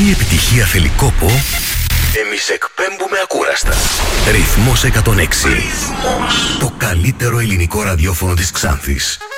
Όταν η επιτυχία θέλει κόπο, εμείς εκπέμπουμε ακούραστα. Ρυθμός 106. Το καλύτερο ελληνικό ραδιόφωνο της Ξάνθης.